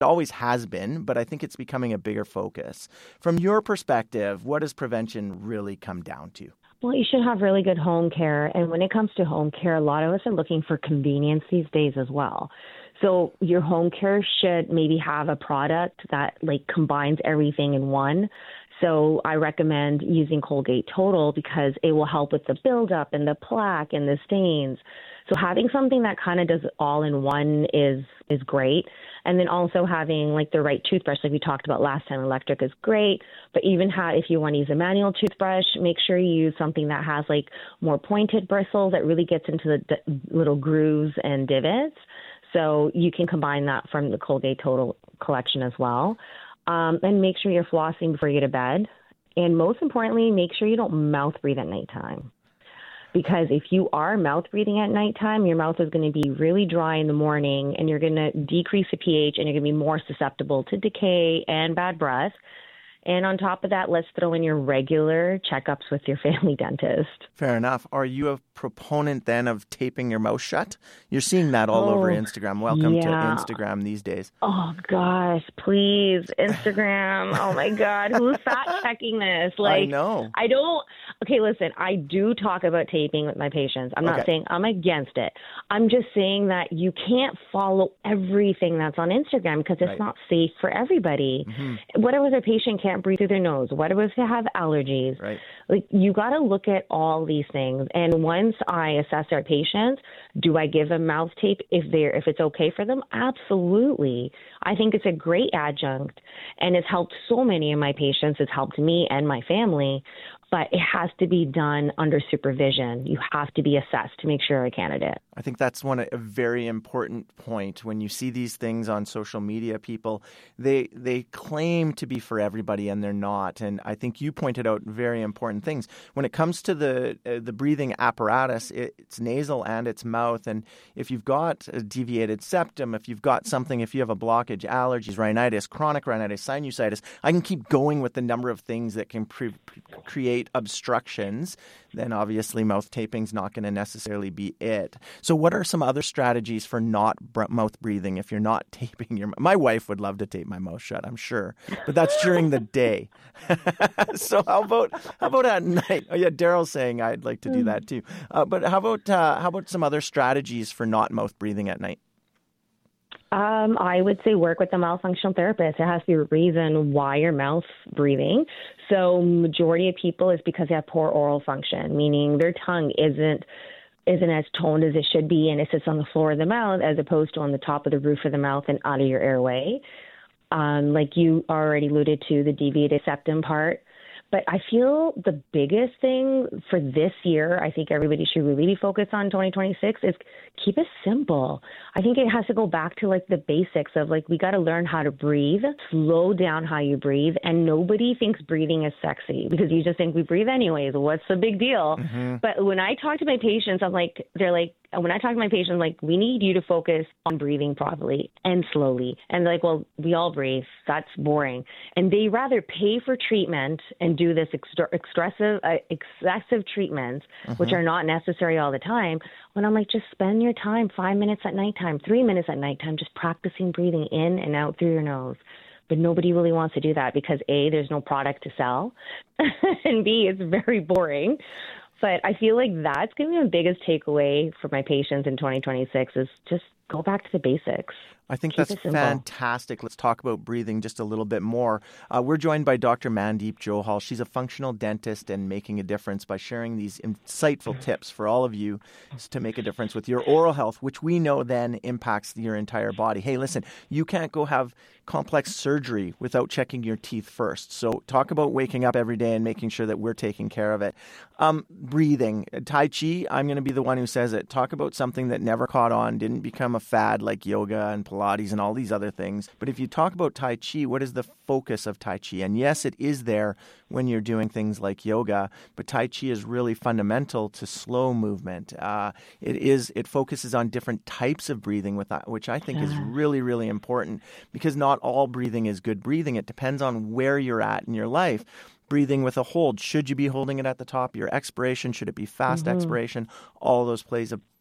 It always has been, but I think it's becoming a bigger focus. From your perspective, what does prevention really come down to? Well, you should have really good home care. And when it comes to home care, a lot of us are looking for convenience these days as well. So your home care should maybe have a product that combines everything in one. So I recommend using Colgate Total because it will help with the buildup and the plaque and the stains. So having something that kind of does it all in one is great. And then also having the right toothbrush, like we talked about last time, electric is great. But even if you want to use a manual toothbrush, make sure you use something that has more pointed bristles that really gets into the little grooves and divots. So you can combine that from the Colgate Total collection as well. And make sure you're flossing before you go to bed. And most importantly, make sure you don't mouth breathe at nighttime. Because if you are mouth breathing at nighttime, your mouth is going to be really dry in the morning and you're going to decrease the pH and you're going to be more susceptible to decay and bad breath. And on top of that, let's throw in your regular checkups with your family dentist. Fair enough. Are you a proponent then of taping your mouth shut? You're seeing that all over Instagram. Welcome to Instagram these days. Oh, gosh, please. Instagram. Oh, my God. Who's fact-checking this? I know. Okay, listen, I do talk about taping with my patients. I'm not saying I'm against it. I'm just saying that you can't follow everything that's on Instagram because it's not safe for everybody. Mm-hmm. What if a patient can't breathe through their nose? What if they have allergies? Right. You got to look at all these things. And once I assess our patients, do I give them mouth tape if it's okay for them? Absolutely. I think it's a great adjunct, and it's helped so many of my patients. It's helped me and my family. But it has to be done under supervision. You have to be assessed to make sure you're a candidate. I think that's a very important point. When you see these things on social media, people, they claim to be for everybody and they're not. And I think you pointed out very important things. When it comes to the breathing apparatus, it's nasal and it's mouth. And if you've got a deviated septum, if you have a blockage, allergies, rhinitis, chronic rhinitis, sinusitis, I can keep going with the number of things that can create obstructions, then obviously mouth taping is not going to necessarily be it. So what are some other strategies for not mouth breathing if you're not taping your mouth? My wife would love to tape my mouth shut, I'm sure, but that's during the day. So how about at night? Oh yeah, Daryl's saying I'd like to do that too. But how about some other strategies for not mouth breathing at night? I would say work with a mouth-functional therapist. There has to be a reason why you're mouth breathing. So majority of people is because they have poor oral function, meaning their tongue isn't as toned as it should be, and it sits on the floor of the mouth as opposed to on the top of the roof of the mouth and out of your airway. Like you already alluded to, the deviated septum part. But I feel the biggest thing for this year, I think everybody should really be focused on 2026, is keep it simple. I think it has to go back to the basics of we got to learn how to breathe, slow down how you breathe. And nobody thinks breathing is sexy because you just think we breathe anyways. What's the big deal? Mm-hmm. But when I talk to my patients, we need you to focus on breathing properly and slowly. And they're well, we all breathe. That's boring. And they rather pay for treatment and do this excessive treatments, which are not necessary all the time. When I'm just spend your time 5 minutes at nighttime, 3 minutes at nighttime, just practicing breathing in and out through your nose. But nobody really wants to do that because A, there's no product to sell, and B, it's very boring. But I feel that's going to be the biggest takeaway for my patients in 2026 is just go back to the basics. I think that's fantastic. Let's talk about breathing just a little bit more. We're joined by Dr. Mandeep Johal. She's a functional dentist and making a difference by sharing these insightful tips for all of you to make a difference with your oral health, which we know then impacts your entire body. Hey, listen, you can't go have complex surgery without checking your teeth first. So talk about waking up every day and making sure that we're taking care of it. Breathing. Tai Chi, I'm going to be the one who says it. Talk about something that never caught on, didn't become a fad like yoga and Pilates and all these other things. But if you talk about Tai Chi, what is the focus of Tai Chi? And yes, it is there when you're doing things like yoga, but Tai Chi is really fundamental to slow movement. It focuses on different types of breathing, which I think is really, really important because not all breathing is good breathing. It depends on where you're at in your life. Breathing with a hold. Should you be holding it at the top? Your expiration, should it be fast expiration? All those plays a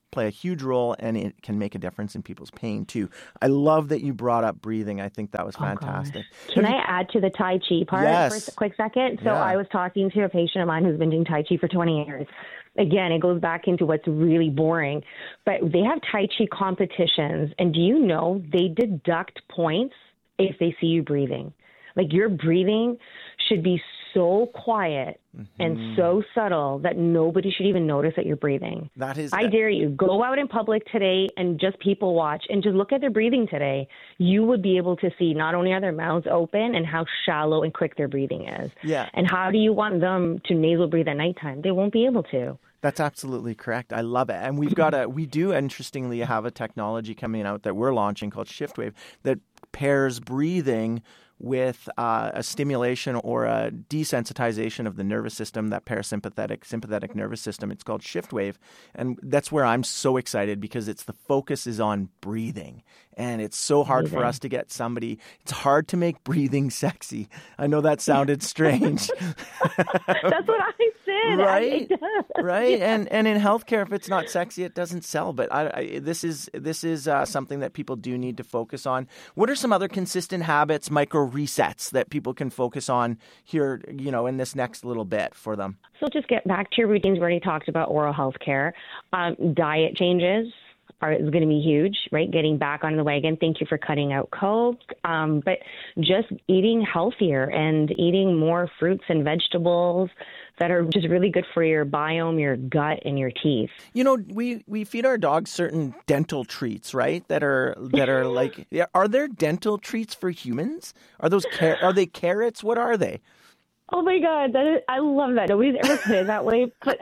play a huge role, and it can make a difference in people's pain too. I love that you brought up breathing. I think that was fantastic. Can I add to the Tai Chi part Yes. for a quick second? So I was talking to a patient of mine who's been doing Tai Chi for 20 years. Again, it goes back into what's really boring, but they have Tai Chi competitions, and do you know they deduct points if they see you breathing? Like, your breathing should be so quiet and so subtle that nobody should even notice that you're breathing. I dare you, go out in public today and just people watch and just look at their breathing today. You would be able to see not only are their mouths open and how shallow and quick their breathing is. Yeah. And how do you want them to nasal breathe at nighttime? They won't be able to. That's absolutely correct. I love it. And we do interestingly have a technology coming out that we're launching called ShiftWave that pairs breathing with a stimulation or a desensitization of the nervous system, that sympathetic nervous system. It's called ShiftWave. And that's where I'm so excited, because the focus is on breathing. And it's so hard for us to get somebody. It's hard to make breathing sexy. I know that sounded strange. That's what I said. Right? Right? And in healthcare, if it's not sexy, it doesn't sell. But this is something that people do need to focus on. What are some other consistent habits, micro resets, that people can focus on here, in this next little bit for them? So just get back to your routines. We already talked about oral health care. Diet changes is going to be huge, right? Getting back on the wagon. Thank you for cutting out Coke. But just eating healthier and eating more fruits and vegetables that are just really good for your biome, your gut, and your teeth. We feed our dogs certain dental treats, right? That are like, are there dental treats for humans? Are they carrots? What are they? Oh my God, I love that. Nobody's ever put it that way, but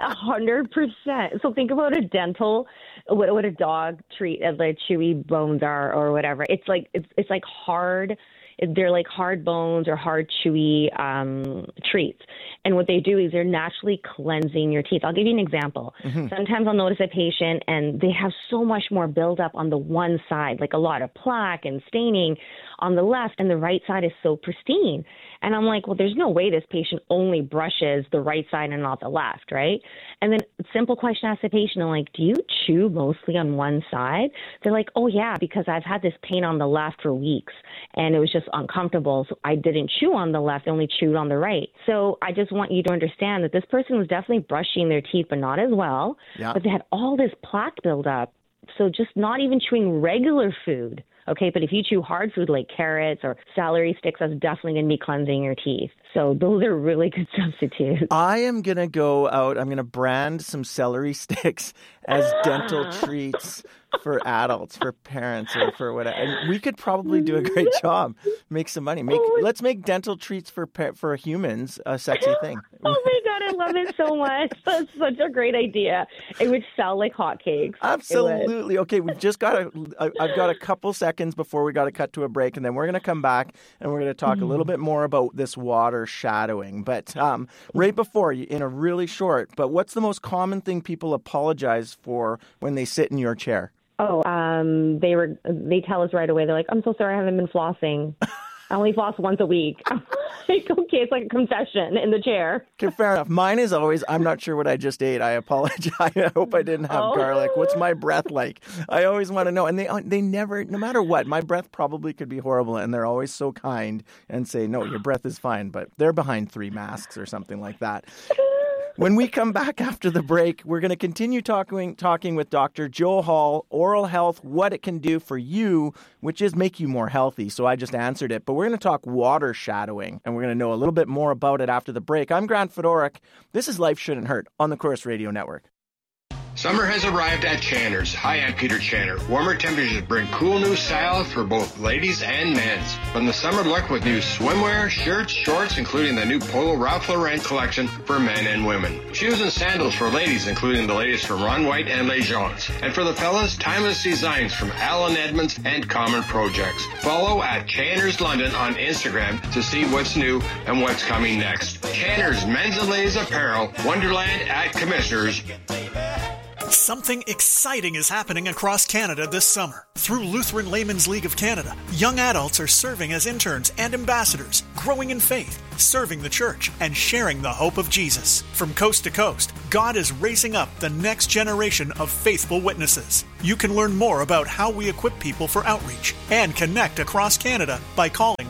100%. So think about a dental, what a dog treat, as like chewy bones are or whatever. It's like hard. They're like hard bones or hard, chewy treats. And what they do is they're naturally cleansing your teeth. I'll give you an example. Sometimes I'll notice a patient and they have so much more buildup on the one side, like a lot of plaque and staining on the left, and the right side is so pristine. And I'm like, well, there's no way this patient only brushes the right side and not the left, right? And then simple question, ask the patient, I'm like, do you chew mostly on one side? They're like, oh yeah, because I've had this pain on the left for weeks and it was just uncomfortable. So I didn't chew on the left, I only chewed on the right. So I just want you to understand that this person was definitely brushing their teeth, but not as well. Yeah. But they had all this plaque buildup. So just not even chewing regular food. Okay, but if you chew hard food like carrots or celery sticks, that's definitely going to be cleansing your teeth. So those are really good substitutes. I am going to go out. I'm going to brand some celery sticks as dental treats for adults, for parents, or for whatever. And we could probably do a great job. Make some money. Let's make dental treats for humans a sexy thing. Oh my God, I love it so much. That's such a great idea. It would sell like hotcakes. Absolutely. Okay, we've just got I've got a couple seconds before we got to cut to a break, and then we're going to come back and we're going to talk a little bit more about this water shadowing. But right before, in a really short, but what's the most common thing people apologize for when they sit in your chair? Oh, they tell us right away. They're like, I'm so sorry, I haven't been flossing. I only floss once a week. I'm like, okay, it's like a confession in the chair. Okay, fair enough. Mine is always, I'm not sure what I just ate. I apologize. I hope I didn't have garlic. What's my breath like? I always want to know. And they never, no matter what, my breath probably could be horrible. And they're always so kind and say, no, your breath is fine. But they're behind 3 masks or something like that. When we come back after the break, we're going to continue talking with Dr. Jo Hall, oral health, what it can do for you, which is make you more healthy. So I just answered it. But we're going to talk water shadowing, and we're going to know a little bit more about it after the break. I'm Grant Fedoruk. This is Life Shouldn't Hurt on the Corus Radio Network. Summer has arrived at Channer's. Hi, I'm Peter Channer. Warmer temperatures bring cool new style for both ladies and men's. From the summer look with new swimwear, shirts, shorts, including the new Polo Ralph Lauren collection for men and women. Shoes and sandals for ladies, including the latest from Ron White and Les Gens. And for the fellas, timeless designs from Alan Edmonds and Common Projects. Follow at Channer's London on Instagram to see what's new and what's coming next. Channer's Men's and Ladies Apparel, Wonderland at Commissioners. Something exciting is happening across Canada this summer. Through Lutheran Laymen's League of Canada, young adults are serving as interns and ambassadors, growing in faith, serving the church, and sharing the hope of Jesus. From coast to coast, God is raising up the next generation of faithful witnesses. You can learn more about how we equip people for outreach and connect across Canada by calling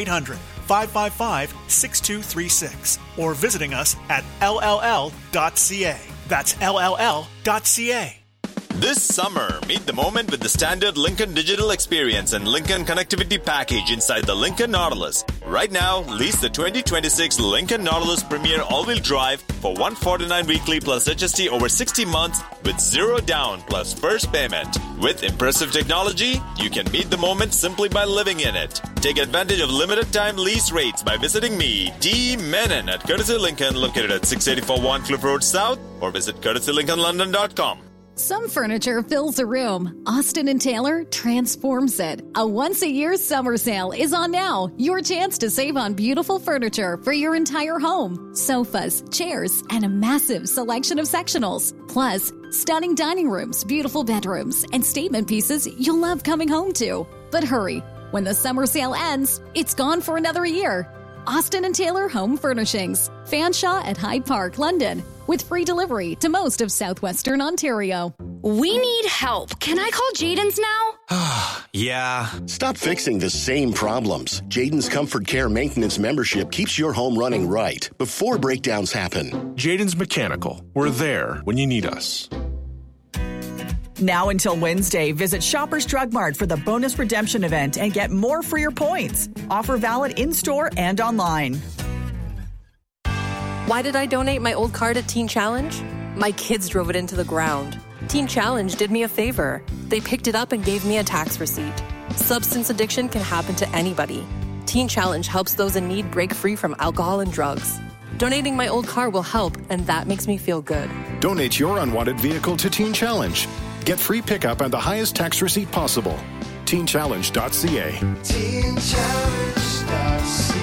1-800-555-6236 or visiting us at lll.ca. That's lll.ca. This summer, meet the moment with the standard Lincoln Digital Experience and Lincoln Connectivity Package inside the Lincoln Nautilus. Right now, lease the 2026 Lincoln Nautilus Premier All-Wheel Drive for $149 weekly plus HST over 60 months with zero down plus first payment. With impressive technology, you can meet the moment simply by living in it. Take advantage of limited time lease rates by visiting me, D. Menon at Courtesy Lincoln, located at 684 Warncliffe Road South, or visit courtesylincolnlondon.com. Some furniture fills a room. Austin & Taylor transforms it. A once-a-year summer sale is on now. Your chance to save on beautiful furniture for your entire home. Sofas, chairs, and a massive selection of sectionals. Plus, stunning dining rooms, beautiful bedrooms, and statement pieces you'll love coming home to. But hurry. When the summer sale ends, it's gone for another year. Austin & Taylor Home Furnishings. Fanshawe at Hyde Park, London. With free delivery to most of southwestern Ontario. We need help. Can I call Jaden's now? Yeah. Stop fixing the same problems. Jaden's Comfort Care Maintenance membership keeps your home running right before breakdowns happen. Jaden's Mechanical. We're there when you need us. Now until Wednesday, visit Shoppers Drug Mart for the bonus redemption event and get more for your points. Offer valid in-store and online. Why did I donate my old car to Teen Challenge? My kids drove it into the ground. Teen Challenge did me a favor. They picked it up and gave me a tax receipt. Substance addiction can happen to anybody. Teen Challenge helps those in need break free from alcohol and drugs. Donating my old car will help, and that makes me feel good. Donate your unwanted vehicle to Teen Challenge. Get free pickup and the highest tax receipt possible. TeenChallenge.ca. TeenChallenge.ca.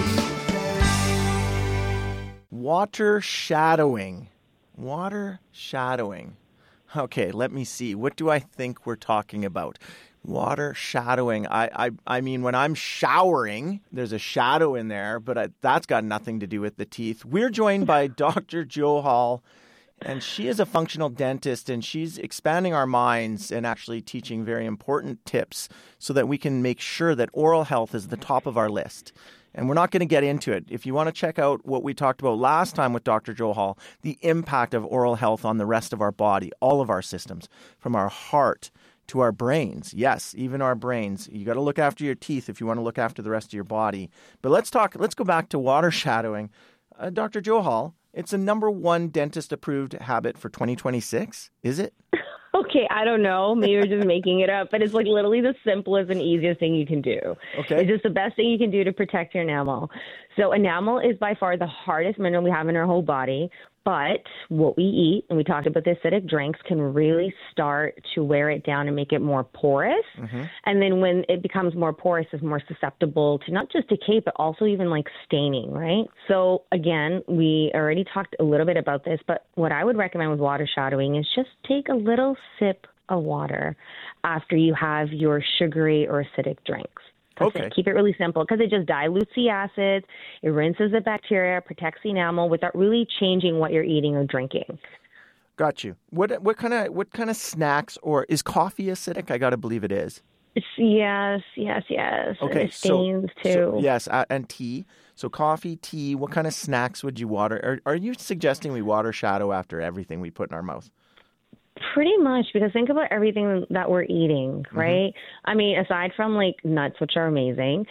Water shadowing. Water shadowing. Okay, let me see. What do I think we're talking about? Water shadowing. I mean, when I'm showering, there's a shadow in there, but that's got nothing to do with the teeth. We're joined by Dr. Jo Hall, and she is a functional dentist, and she's expanding our minds and actually teaching very important tips so that we can make sure that oral health is the top of our list. And we're not going to get into it. If you want to check out what we talked about last time with Dr. Jo Hall, the impact of oral health on the rest of our body, all of our systems, from our heart to our brains. Yes, even our brains. You got to look after your teeth if you want to look after the rest of your body. But let's go back to water shadowing. Dr. Jo Hall, it's a number one dentist-approved habit for 2026, is it? Okay, I don't know. Maybe you're just making it up, but it's like literally the simplest and easiest thing you can do. Okay. It's just the best thing you can do to protect your enamel. So enamel is by far the hardest mineral we have in our whole body, but what we eat, and we talked about the acidic drinks, can really start to wear it down and make it more porous. Mm-hmm. And then when it becomes more porous, it's more susceptible to not just decay, but also even like staining, right? So again, we already talked a little bit about this, but what I would recommend with water shadowing is just take a little sip of water after you have your sugary or acidic drinks. Okay. Keep it really simple because it just dilutes the acids, it rinses the bacteria, protects the enamel without really changing what you're eating or drinking. Got you. What kind of snacks, or is coffee acidic? I got to believe it is. Yes. Okay, it stains too. Yes, and tea. So coffee, tea. What kind of snacks would you water? Are you suggesting we water shadow after everything we put in our mouth? Pretty much, because think about everything that we're eating, right? Mm-hmm. I mean, aside from like nuts, which are amazing,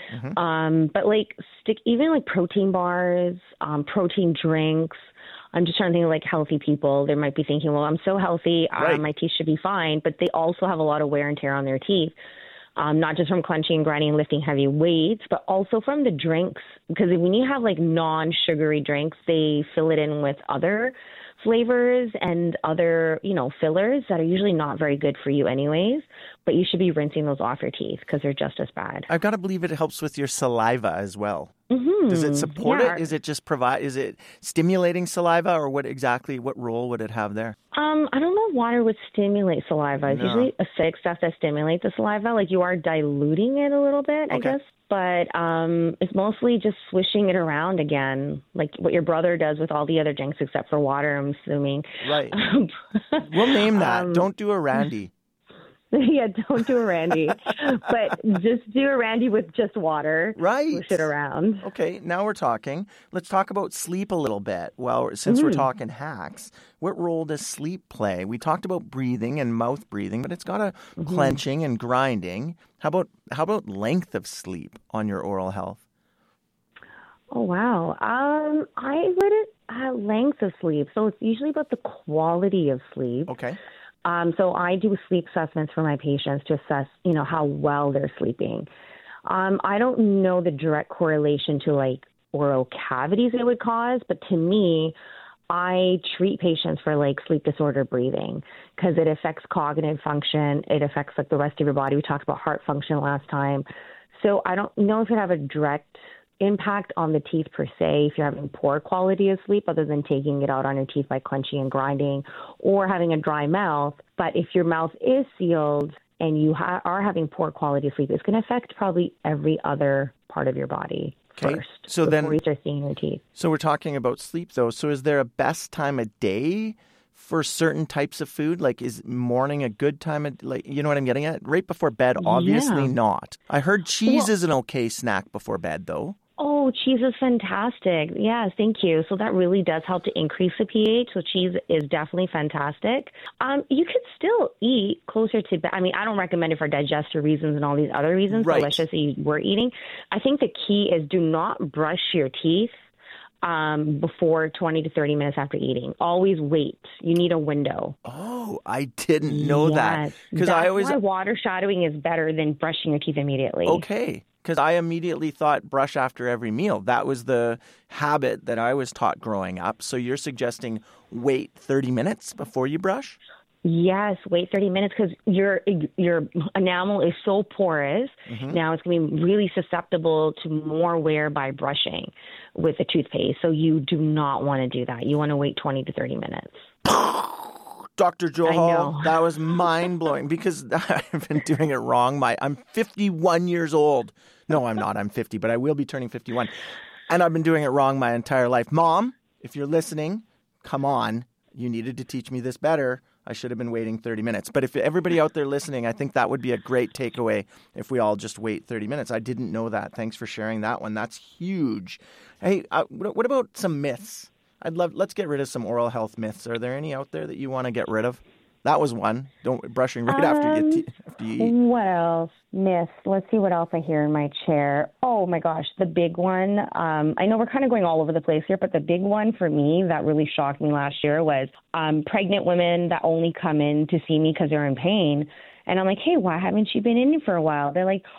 but like even like protein bars, protein drinks. I'm just trying to think of like healthy people. They might be thinking, well, I'm so healthy, right. My teeth should be fine, but they also have a lot of wear and tear on their teeth. Not just from clenching and grinding and lifting heavy weights, but also from the drinks. Because when you have like non-sugary drinks, they fill it in with other flavors and other, fillers that are usually not very good for you anyways. but you should be rinsing those off your teeth because they're just as bad. I've got to believe it helps with your saliva as well. Mm-hmm. Does it support it? Is it just is it stimulating saliva, or what role would it have there? I don't know if water would stimulate saliva. It's usually acidic stuff that stimulates the saliva. Like, you are diluting it a little bit, I guess. But it's mostly just swishing it around again, like what your brother does with all the other drinks except for water, I'm assuming. Right. We'll name that. Don't do a Randy. Yeah, don't do a Randy. But just do a Randy with just water. Right. Swish it around. Okay, now we're talking. Let's talk about sleep a little bit. Well, since we're talking hacks, what role does sleep play? We talked about breathing and mouth breathing, but it's got a clenching and grinding. How about length of sleep on your oral health? Oh, wow. I wouldn't length of sleep. So it's usually about the quality of sleep. Okay. So I do sleep assessments for my patients to assess, how well they're sleeping. I don't know the direct correlation to like oral cavities it would cause, but to me, I treat patients for like sleep disorder breathing because it affects cognitive function. It affects like the rest of your body. We talked about heart function last time. So I don't know if it have a direct impact on the teeth per se if you're having poor quality of sleep other than taking it out on your teeth by clenching and grinding or having a dry mouth. But if your mouth is sealed and you are having poor quality of sleep, it's going to affect probably every other part of your body first. So before you start seeing your teeth. So we're talking about sleep though. So is there a best time of day for certain types of food? Like, is morning a good time? You know what I'm getting at? Right before bed, obviously not. I heard cheese is an okay snack before bed though. Oh, cheese is fantastic. Yes, thank you. So that really does help to increase the pH. So cheese is definitely fantastic. You could still eat closer to bed. I mean, I don't recommend it for digestive reasons and all these other reasons. Right. So let's just say you were eating. I think the key is do not brush your teeth before 20 to 30 minutes after eating. Always wait. You need a window. Oh, I didn't know that. Because why water shadowing is better than brushing your teeth immediately. Okay. Because I immediately thought brush after every meal. That was the habit that I was taught growing up. So you're suggesting wait 30 minutes before you brush? Yes, wait 30 minutes because your enamel is so porous. Now it's going to be really susceptible to more wear by brushing with the toothpaste. So you do not want to do that. You want to wait 20 to 30 minutes. Dr. Johal, that was mind-blowing because I've been doing it wrong. I'm 51 years old. No, I'm not. I'm 50, but I will be turning 51. And I've been doing it wrong my entire life. Mom, if you're listening, come on. You needed to teach me this better. I should have been waiting 30 minutes. But if everybody out there listening, I think that would be a great takeaway if we all just wait 30 minutes. I didn't know that. Thanks for sharing that one. That's huge. Hey, what about some myths? Let's get rid of some oral health myths. Are there any out there that you want to get rid of? That was one. Brushing right after you eat. What else? Myths. Let's see what else I hear in my chair. Oh my gosh, the big one. I know we're kind of going all over the place here, but the big one for me that really shocked me last year was pregnant women that only come in to see me because they're in pain. And I'm like, hey, why haven't you been in for a while? They're like,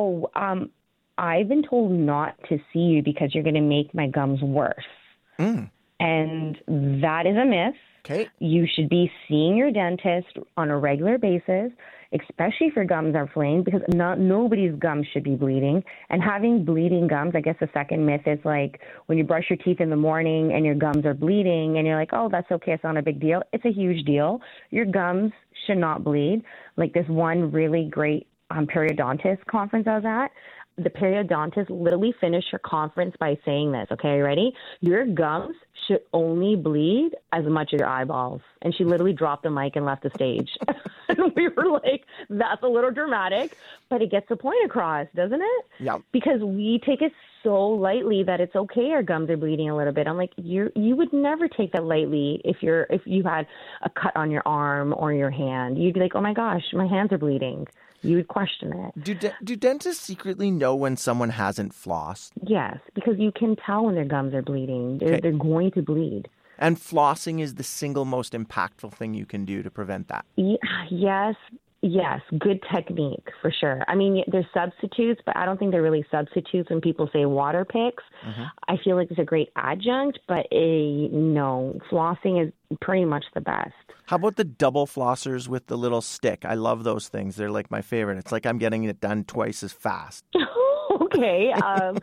I've been told not to see you because you're going to make my gums worse. And that is a myth. Okay. You should be seeing your dentist on a regular basis, especially if your gums are inflamed, because nobody's gums should be bleeding. And having bleeding gums, I guess the second myth is like when you brush your teeth in the morning and your gums are bleeding and you're like, oh, that's okay, it's not a big deal. It's a huge deal. Your gums should not bleed. Like this one really great periodontist conference I was at, the periodontist literally finished her conference by saying this. Okay, ready? Your gums should only bleed as much as your eyeballs. And she literally dropped the mic and left the stage. And we were like, that's a little dramatic, but it gets the point across, doesn't it? Yeah. Because we take it so lightly that it's okay our gums are bleeding a little bit. I'm like, you would never take that lightly if you had a cut on your arm or your hand. You'd be like, oh my gosh, my hands are bleeding. You would question it. Do dentists secretly know when someone hasn't flossed? Yes, because you can tell when their gums are bleeding. They're going to bleed. And flossing is the single most impactful thing you can do to prevent that. Yes, Yes, good technique for sure. I mean, there's substitutes, but I don't think they're really substitutes when people say water picks. Mm-hmm. I feel like it's a great adjunct, but no, flossing is pretty much the best. How about the double flossers with the little stick? I love those things. They're like my favorite. It's like I'm getting it done twice as fast. Okay.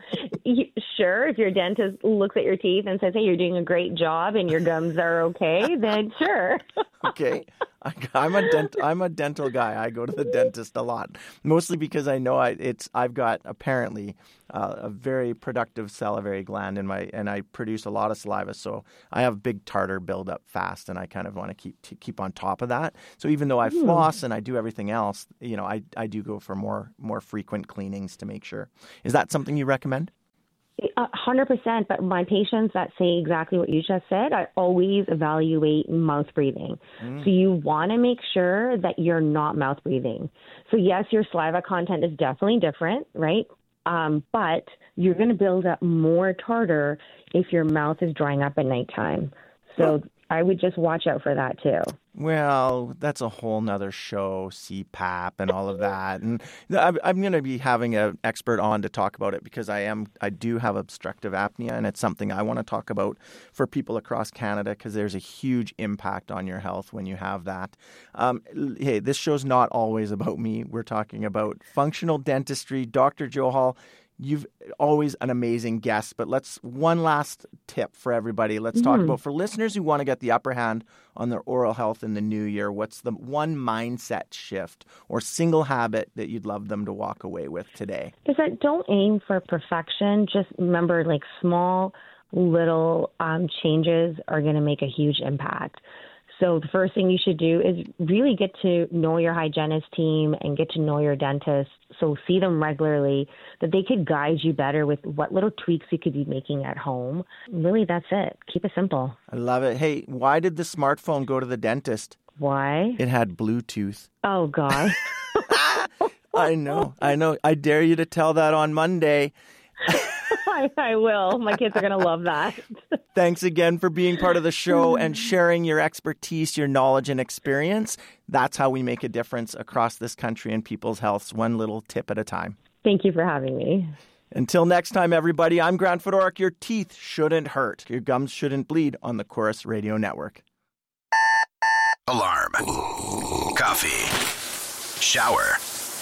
Sure. If your dentist looks at your teeth and says, hey, you're doing a great job and your gums are okay, then sure. Okay. I'm a dental guy. I go to the dentist a lot, mostly because I know I've got apparently a very productive salivary gland and I produce a lot of saliva, so I have big tartar build up fast, and I kind of want to keep on top of that. So even though I floss and I do everything else, I do go for more frequent cleanings to make sure. Is that something you recommend? 100%, but my patients that say exactly what you just said, I always evaluate mouth breathing. So you want to make sure that you're not mouth breathing. So yes, your saliva content is definitely different, right? But you're going to build up more tartar if your mouth is drying up at nighttime. So I would just watch out for that too. Well, that's a whole nother show, CPAP and all of that. And I'm going to be having an expert on to talk about it because I do have obstructive apnea, and it's something I want to talk about for people across Canada because there's a huge impact on your health when you have that. Hey, this show's not always about me. We're talking about functional dentistry. Dr. Johal, you've always an amazing guest, but one last tip for everybody. Let's talk about, for listeners who want to get the upper hand on their oral health in the new year, what's the one mindset shift or single habit that you'd love them to walk away with today? Is that don't aim for perfection. Just remember, like, small little changes are going to make a huge impact. So the first thing you should do is really get to know your hygienist team and get to know your dentist. So see them regularly, that they could guide you better with what little tweaks you could be making at home. Really, that's it. Keep it simple. I love it. Hey, why did the smartphone go to the dentist? Why? It had Bluetooth. Oh, God. I know. I dare you to tell that on Monday. I will. My kids are going to love that. Thanks again for being part of the show and sharing your expertise, your knowledge, and experience. That's how we make a difference across this country and people's health, one little tip at a time. Thank you for having me. Until next time, everybody, I'm Grant Fedoruk. Your teeth shouldn't hurt. Your gums shouldn't bleed on the Chorus Radio Network. Alarm. Coffee. Shower.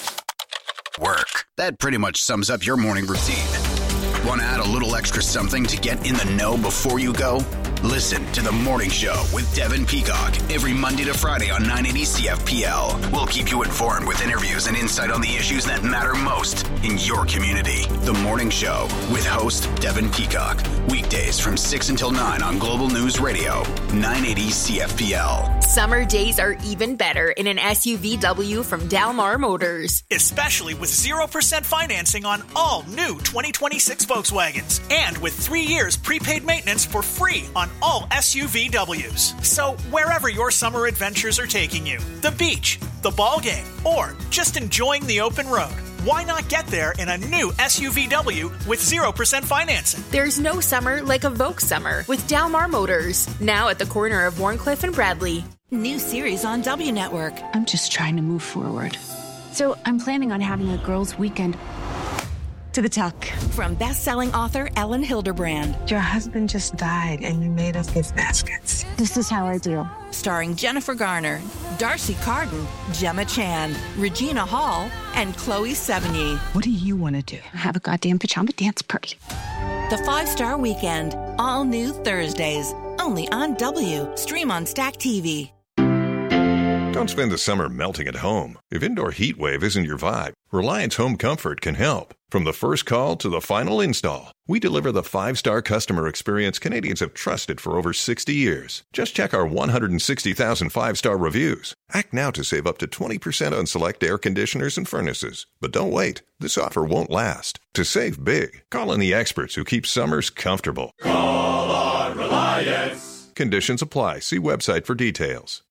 Work. That pretty much sums up your morning routine. Want to add a little extra something to get in the know before you go? Listen to The Morning Show with Devin Peacock every Monday to Friday on 980 CFPL. We'll keep you informed with interviews and insight on the issues that matter most in your community. The Morning Show with host Devin Peacock. Weekdays from 6 until 9 on Global News Radio, 980 CFPL. Summer days are even better in an SUVW from Dalmar Motors. Especially with 0% financing on all new 2026 Volkswagens. And with 3 years prepaid maintenance for free on all SUVWs. So wherever your summer adventures are taking you, the beach, the ball game, or just enjoying the open road, why not get there in a new SUVW with 0% financing? There's no summer like a Volks summer with Dalmar Motors. Now at the corner of Warncliffe and Bradley. New series on W Network. I'm just trying to move forward. So I'm planning on having a girls' weekend. To the tuck. From best-selling author Ellen Hilderbrand. Your husband just died and you made us gift baskets. This is how I do. Starring Jennifer Garner, Darcy Carden, Gemma Chan, Regina Hall, and Chloe Sevigny. What do you want to do? Have a goddamn pajama dance party. The 5-Star Weekend. All new Thursdays. Only on W. Stream on Stack TV. Don't spend the summer melting at home. If indoor heat wave isn't your vibe, Reliance Home Comfort can help. From the first call to the final install, we deliver the 5-star customer experience Canadians have trusted for over 60 years. Just check our 160,000 5-star reviews. Act now to save up to 20% on select air conditioners and furnaces. But don't wait. This offer won't last. To save big, call in the experts who keep summers comfortable. Call on Reliance. Conditions apply. See website for details.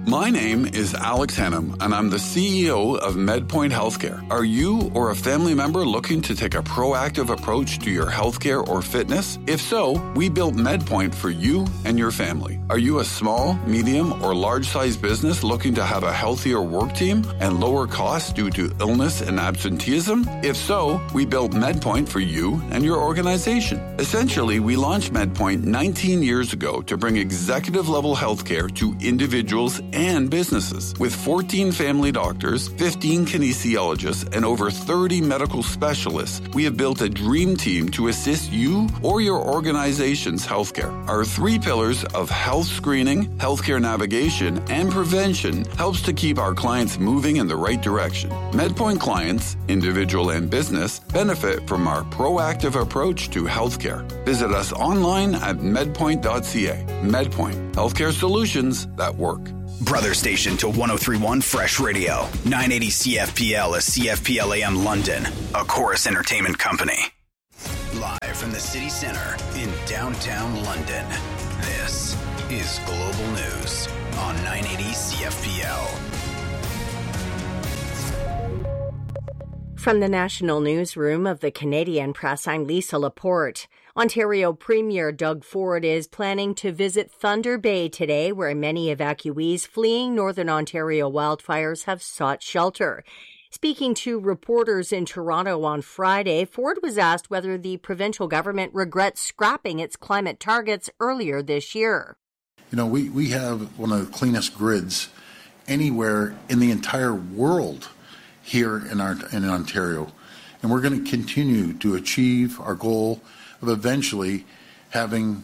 My name is Alex Hannum, and I'm the CEO of MedPoint Healthcare. Are you or a family member looking to take a proactive approach to your healthcare or fitness? If so, we built MedPoint for you and your family. Are you a small, medium, or large-sized business looking to have a healthier work team and lower costs due to illness and absenteeism? If so, we built MedPoint for you and your organization. Essentially, we launched MedPoint 19 years ago to bring executive-level healthcare to individuals and businesses. With 14 family doctors, 15 kinesiologists, and over 30 medical specialists, we have built a dream team to assist you or your organization's healthcare. Our 3 pillars of health screening, healthcare navigation, and prevention helps to keep our clients moving in the right direction. MedPoint clients, individual and business, benefit from our proactive approach to healthcare. Visit us online at medpoint.ca. MedPoint, healthcare solutions that work. Brother station to 103.1 Fresh Radio, 980 CFPL is CFPL AM London, a Chorus Entertainment company. Live from the city centre in downtown London, this is Global News on 980 CFPL. From the National Newsroom of the Canadian Press, I'm Lisa Laporte. Ontario Premier Doug Ford is planning to visit Thunder Bay today, where many evacuees fleeing Northern Ontario wildfires have sought shelter. Speaking to reporters in Toronto on Friday, Ford was asked whether the provincial government regrets scrapping its climate targets earlier this year. You know, we have one of the cleanest grids anywhere in the entire world here in Ontario, and we're going to continue to achieve our goal of eventually having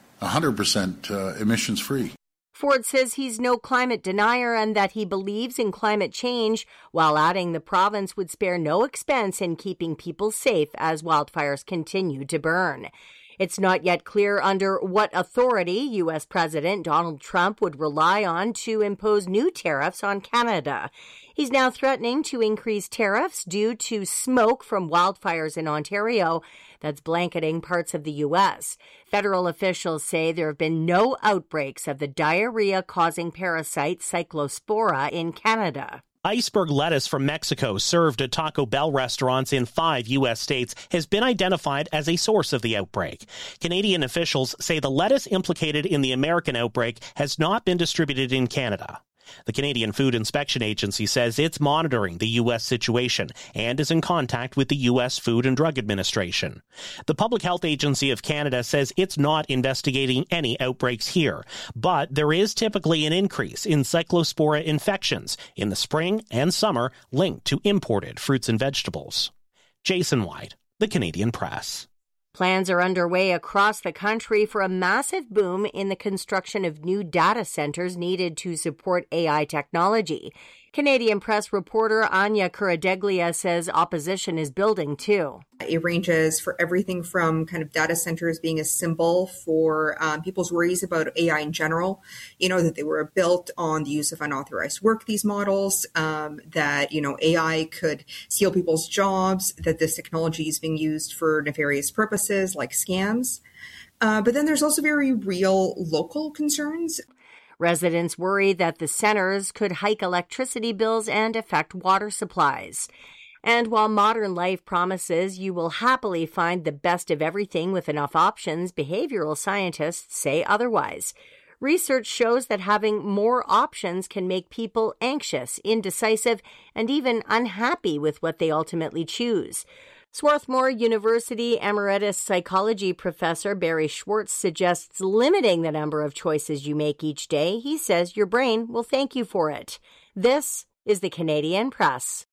100% emissions free. Ford says he's no climate denier and that he believes in climate change, while adding the province would spare no expense in keeping people safe as wildfires continue to burn. It's not yet clear under what authority U.S. President Donald Trump would rely on to impose new tariffs on Canada. He's now threatening to increase tariffs due to smoke from wildfires in Ontario that's blanketing parts of the U.S. Federal officials say there have been no outbreaks of the diarrhea-causing parasite Cyclospora in Canada. Iceberg lettuce from Mexico served at Taco Bell restaurants in 5 U.S. states has been identified as a source of the outbreak. Canadian officials say the lettuce implicated in the American outbreak has not been distributed in Canada. The Canadian Food Inspection Agency says it's monitoring the U.S. situation and is in contact with the U.S. Food and Drug Administration. The Public Health Agency of Canada says it's not investigating any outbreaks here, but there is typically an increase in Cyclospora infections in the spring and summer linked to imported fruits and vegetables. Jason White, The Canadian Press. Plans are underway across the country for a massive boom in the construction of new data centers needed to support AI technology. Canadian Press reporter Anya Kuradeglia says opposition is building too. It ranges for everything from kind of data centers being a symbol for people's worries about AI in general, that they were built on the use of unauthorized work, these models, that, AI could steal people's jobs, that this technology is being used for nefarious purposes like scams. But then there's also very real local concerns. Residents worry that the centers could hike electricity bills and affect water supplies. And while modern life promises you will happily find the best of everything with enough options, behavioral scientists say otherwise. Research shows that having more options can make people anxious, indecisive, and even unhappy with what they ultimately choose. Swarthmore University Emeritus Psychology Professor Barry Schwartz suggests limiting the number of choices you make each day. He says your brain will thank you for it. This is the Canadian Press.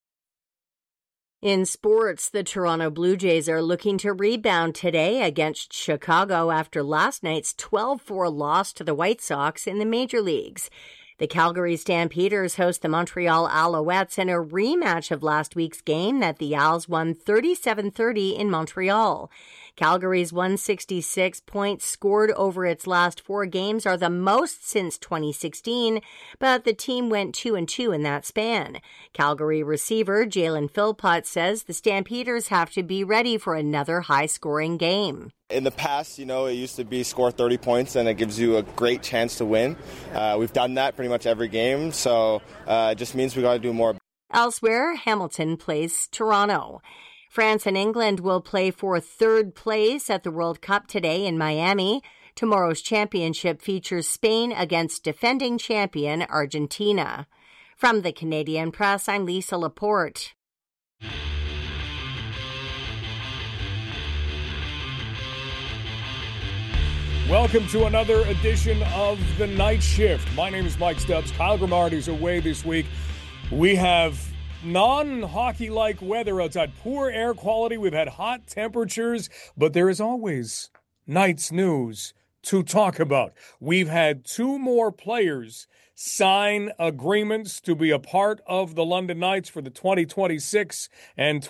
In sports, the Toronto Blue Jays are looking to rebound today against Chicago after last night's 12-4 loss to the White Sox in the major leagues. The Calgary Stampeders host the Montreal Alouettes in a rematch of last week's game that the Owls won 37-30 in Montreal. Calgary's 166 points scored over its last 4 games are the most since 2016, but the team went 2-2 in that span. Calgary receiver Jalen Philpott says the Stampeders have to be ready for another high-scoring game. In the past, it used to be score 30 points and it gives you a great chance to win. We've done that pretty much every game, so it just means we got to do more. Elsewhere, Hamilton plays Toronto. France and England will play for third place at the World Cup today in Miami. Tomorrow's championship features Spain against defending champion Argentina. From the Canadian Press, I'm Lisa Laporte. Welcome to another edition of The Night Shift. My name is Mike Stubbs. Kyle Grimard is away this week. We have non-hockey-like weather outside. Poor air quality. We've had hot temperatures, but there is always Knights news to talk about. We've had 2 more players sign agreements to be a part of the London Knights for the 2026 and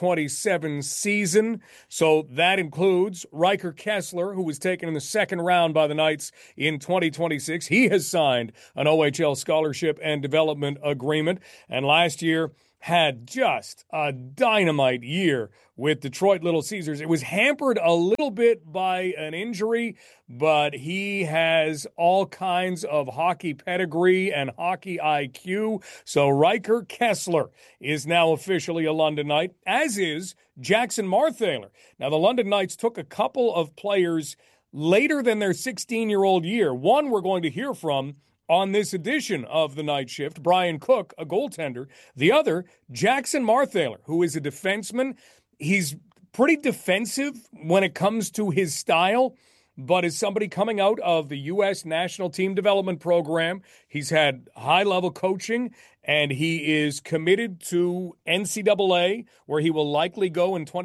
2027 season. So that includes Riker Kessler, who was taken in the second round by the Knights in 2026. He has signed an OHL scholarship and development agreement, and last year had just a dynamite year with Detroit Little Caesars. It was hampered a little bit by an injury, but he has all kinds of hockey pedigree and hockey IQ. So Riker Kessler is now officially a London Knight, as is Jackson Marthaler. Now, the London Knights took a couple of players later than their 16-year-old year. One we're going to hear from on this edition of The Night Shift, Brian Cook, a goaltender. The other, Jackson Marthaler, who is a defenseman. He's pretty defensive when it comes to his style, but is somebody coming out of the U.S. National Team Development Program. He's had high-level coaching, and he is committed to NCAA, where he will likely go in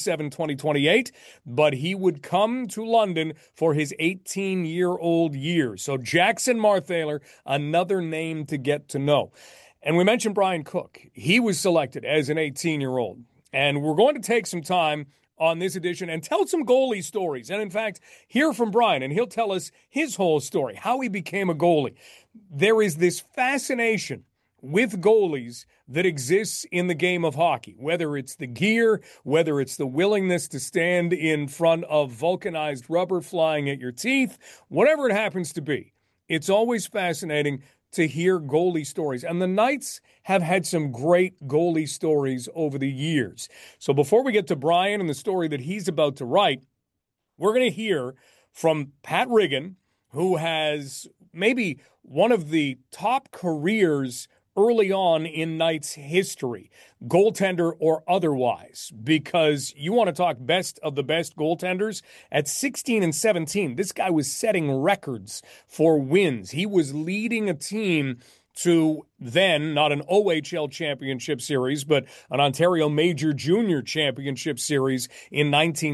2027-2028, but he would come to London for his 18-year-old year. So Jackson Marthaler, another name to get to know. And we mentioned Brian Cook. He was selected as an 18-year-old. And we're going to take some time on this edition and tell some goalie stories. And in fact, hear from Brian, and he'll tell us his whole story, how he became a goalie. There is this fascination with goalies that exists in the game of hockey, whether it's the gear, whether it's the willingness to stand in front of vulcanized rubber flying at your teeth, whatever it happens to be. It's always fascinating to hear goalie stories. And the Knights have had some great goalie stories over the years. So before we get to Brian and the story that he's about to write, we're going to hear from Pat Riggin, who has maybe one of the top careers early on in Knights history, goaltender or otherwise, because you want to talk best of the best goaltenders. At 16 and 17, this guy was setting records for wins. He was leading a team to then not an OHL championship series, but an Ontario Major Junior Championship series in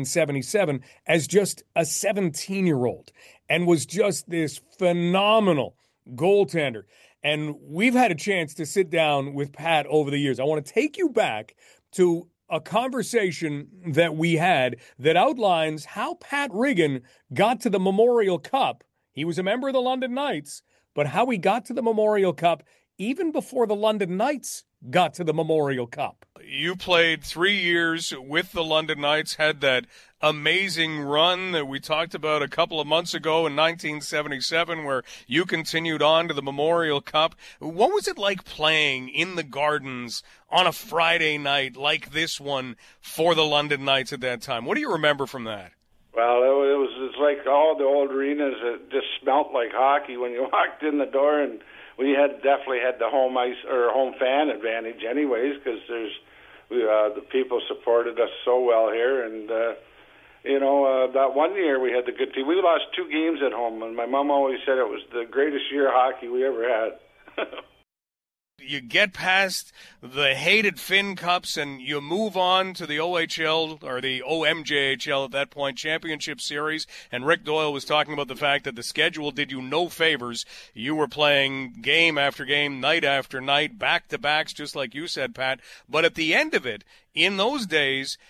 1977 as just a 17-year-old, and was just this phenomenal goaltender. And we've had a chance to sit down with Pat over the years. I want to take you back to a conversation that we had that outlines how Pat Riggin got to the Memorial Cup. He was a member of the London Knights, but how he got to the Memorial Cup even before the London Knights got to the Memorial Cup. You played 3 years with the London Knights, had that amazing run that we talked about a couple of months ago in 1977 where you continued on to the Memorial Cup. What was it like playing in the Gardens on a Friday night like this one for the London Knights at that time? What do you remember from that? Well, it's like all the old arenas that just smelt like hockey when you walked in the door, and we definitely had the home ice or home fan advantage anyways, because the people supported us so well here. And that one year we had the good team. We lost 2 games at home, and my mom always said it was the greatest year of hockey we ever had. You get past the hated Finn Cups and you move on to the OHL, or the OMJHL at that point, Championship Series. And Rick Doyle was talking about the fact that the schedule did you no favors. You were playing game after game, night after night, back-to-backs, just like you said, Pat. But at the end of it, in those days,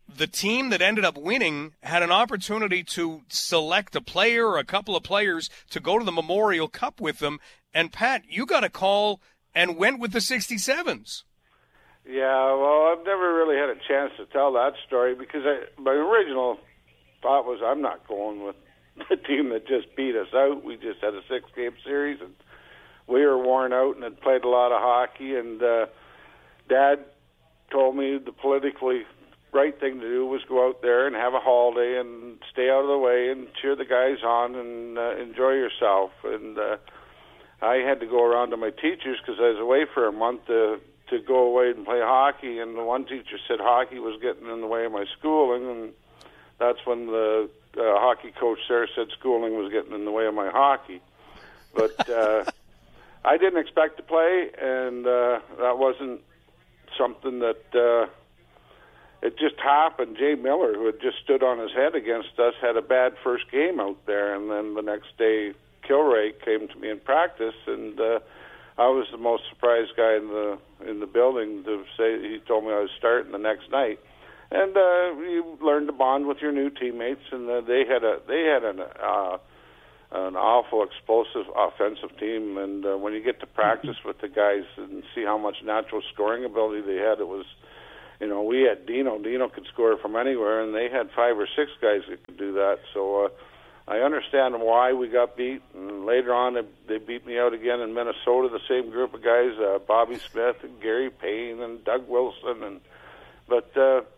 the team that ended up winning had an opportunity to select a player or a couple of players to go to the Memorial Cup with them. And, Pat, you got a call and went with the 67s. Yeah, well, I've never really had a chance to tell that story because my original thought was I'm not going with the team that just beat us out. We just had a 6-game series, and we were worn out and had played a lot of hockey. And Dad told me the politically right thing to do was go out there and have a holiday and stay out of the way and cheer the guys on and enjoy yourself. And I had to go around to my teachers because I was away for a month to go away and play hockey. And the one teacher said hockey was getting in the way of my schooling, and that's when the hockey coach there said schooling was getting in the way of my hockey. But I didn't expect to play, and that wasn't something that it just happened. Jay Miller, who had just stood on his head against us, had a bad first game out there, and then the next day Kilray came to me in practice, and I was the most surprised guy in the building to say. He told me I was starting the next night, and you learn to bond with your new teammates, and they had an awful explosive offensive team, and when you get to practice with the guys and see how much natural scoring ability they had, it was, we had Dino could score from anywhere, and they had 5 or 6 guys that could do that. So I understand why we got beat, and later on they beat me out again in Minnesota, the same group of guys, Bobby Smith and Gary Payne and Doug Wilson, but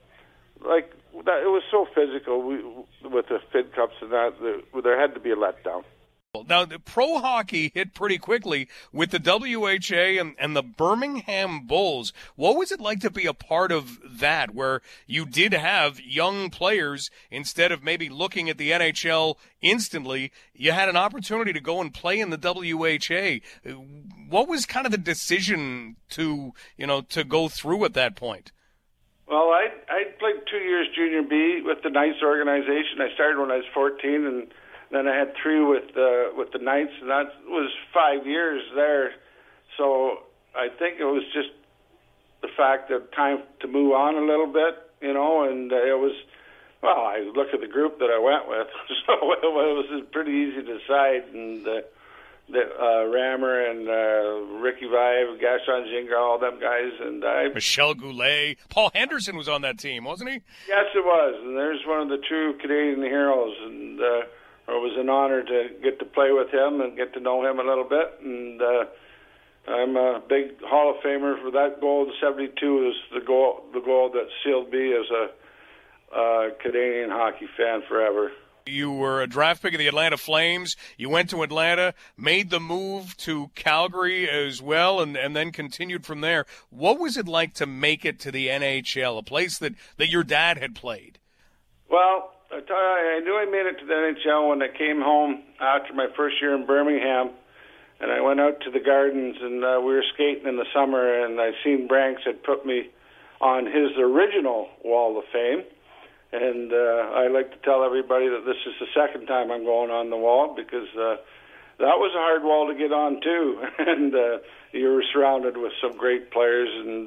it was so physical with the Fed Cups and that there had to be a letdown. Now, the pro hockey hit pretty quickly with the WHA and the Birmingham Bulls. What was it like to be a part of that, where you did have young players, instead of maybe looking at the NHL instantly, you had an opportunity to go and play in the WHA? What was kind of the decision to go through at that point? Well, I played 2 years Junior B with the Knights organization. I started when I was 14, and then I had 3 with the Knights, and that was 5 years there. So I think it was just the fact that time to move on a little bit, and it was, well, I look at the group that I went with, so it was pretty easy to decide, and Rammer and Ricky Vive, Gaston Gingras, all them guys, and Michel Goulet. Paul Henderson was on that team, wasn't he? Yes, it was, and there's one of the true Canadian heroes, and it was an honor to get to play with him and get to know him a little bit, and I'm a big Hall of Famer for that goal. The 72 is the goal that sealed me as a Canadian hockey fan forever. You were a draft pick of the Atlanta Flames. You went to Atlanta, made the move to Calgary as well, and then continued from there. What was it like to make it to the NHL, a place that your dad had played? Well, I knew I made it to the NHL when I came home after my first year in Birmingham, and I went out to the Gardens, and we were skating in the summer, and I seen Branks had put me on his original Wall of Fame. And I like to tell everybody that this is the second time I'm going on the wall, because that was a hard wall to get on too. And you were surrounded with some great players, and